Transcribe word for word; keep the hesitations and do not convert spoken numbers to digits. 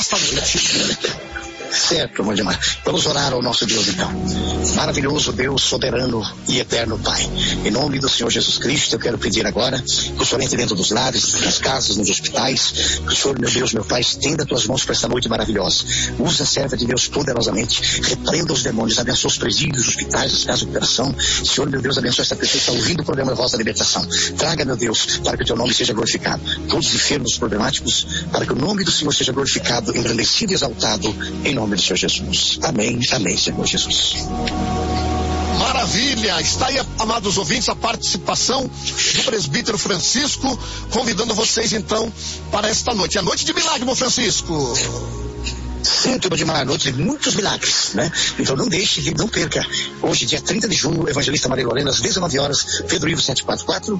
esta noite. Certo, Mondimar. Vamos orar ao nosso Deus então. Maravilhoso Deus, soberano e eterno Pai. Em nome do Senhor Jesus Cristo, eu quero pedir agora que o Senhor entre dentro dos lares, nas casas, nos hospitais. Que o Senhor, meu Deus, meu Pai, estenda tuas mãos para essa noite maravilhosa. Usa a serva de Deus poderosamente. Repreenda os demônios, abençoa os presídios, os hospitais, as casas de operação. Senhor, meu Deus, abençoa essa pessoa que está ouvindo o programa Voz da Libertação. Traga, meu Deus, para que o teu nome seja glorificado. Todos os enfermos problemáticos, para que o nome do Senhor seja glorificado, engrandecido e exaltado, em nome do Senhor Jesus. Amém, amém, Senhor Jesus. Maravilha, está aí, amados ouvintes, a participação do presbítero Francisco, convidando vocês então para esta noite. É a noite de milagre, meu Francisco. Sim, tudo de uma noite de muitos milagres, né? Então não deixe, não perca. Hoje, dia trinta de junho, Evangelista Maria Lorena, às dezenove horas, Pedro Ivo setecentos e quarenta e quatro.